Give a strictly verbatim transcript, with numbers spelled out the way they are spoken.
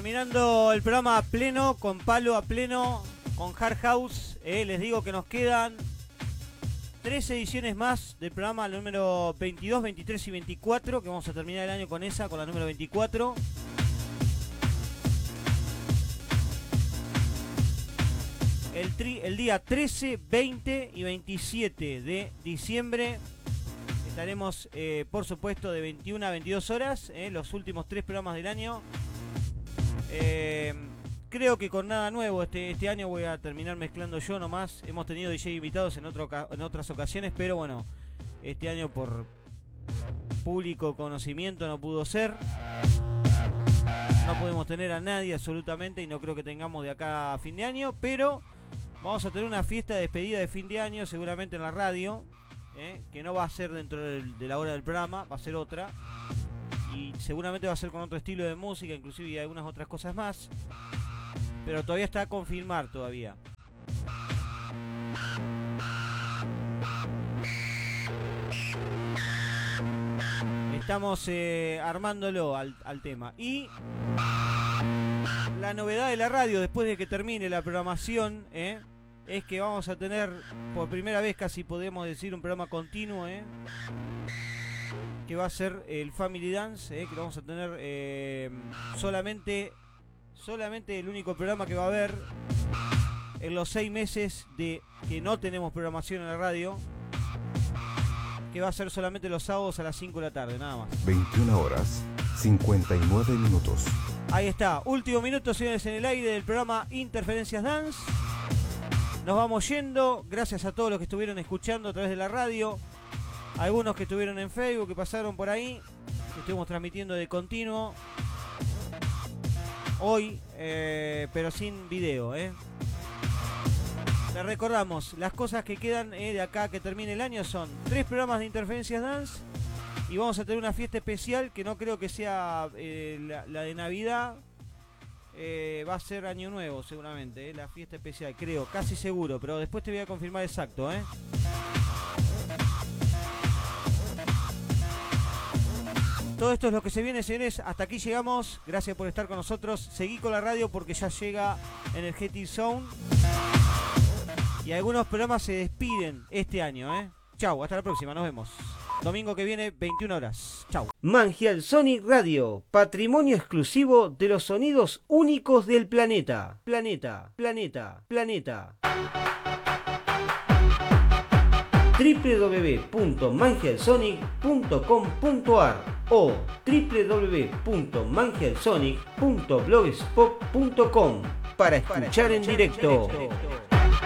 Terminando el programa a pleno, con palo a pleno, con Hard House. Eh, les digo que nos quedan tres ediciones más del programa número veintidós, veintitrés y veinticuatro, que vamos a terminar el año con esa, con la número veinticuatro. El, tri, el día trece, veinte y veintisiete de diciembre estaremos, eh, por supuesto, de veintiuna a veintidós horas, eh, los últimos tres programas del año. Eh, creo que con nada nuevo este, este año voy a terminar mezclando yo nomás. Hemos tenido D J invitados en, otro, en otras ocasiones, pero bueno, este año por público conocimiento no pudo ser. No podemos tener a nadie absolutamente y no creo que tengamos de acá a fin de año, pero vamos a tener una fiesta de despedida de fin de año seguramente en la radio, eh, que no va a ser dentro del, de la hora del programa, va a ser otra. Y seguramente va a ser con otro estilo de música, inclusive y algunas otras cosas más. Pero todavía está a confirmar todavía. Estamos eh, armándolo al, al tema. Y la novedad de la radio, después de que termine la programación, eh, es que vamos a tener, por primera vez casi podemos decir, un programa continuo, eh, que va a ser el Family Dance, eh, que lo vamos a tener eh, solamente, solamente el único programa que va a haber en los seis meses de que no tenemos programación en la radio, que va a ser solamente los sábados a las cinco de la tarde, nada más. veintiuna horas, cincuenta y nueve minutos. Ahí está, último minuto, señores, en el aire del programa Interferencias Dance. Nos vamos yendo, gracias a todos los que estuvieron escuchando a través de la radio. Algunos que estuvieron en Facebook, que pasaron por ahí, que estuvimos transmitiendo de continuo hoy, eh, pero sin video, ¿eh? Les recordamos, las cosas que quedan eh, de acá que termine el año son tres programas de Interferencias Dance y vamos a tener una fiesta especial que no creo que sea eh, la, la de Navidad, eh, va a ser Año Nuevo seguramente, eh, la fiesta especial, creo, casi seguro, pero después te voy a confirmar exacto, ¿eh? Todo esto es lo que se viene, señores. Hasta aquí llegamos. Gracias por estar con nosotros. Seguí con la radio porque ya llega Energetic Zone. Y algunos programas se despiden este año, ¿eh? Chau, hasta la próxima. Nos vemos. Domingo que viene, veintiuna horas. Chau. Mangial Sonic Radio. Patrimonio exclusivo de los sonidos únicos del planeta. Planeta, planeta, planeta. doble u doble u doble u punto mangialsonic punto com punto a r o doble u doble u doble u punto mangialsonic punto blogspot punto com para escuchar en directo.